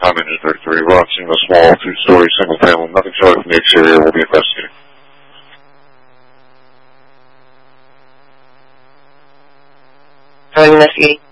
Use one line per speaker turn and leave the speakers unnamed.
I'm Engine 33. We're on scene of a small two-story single family. Nothing short from the exterior will be investigated.
Investigate.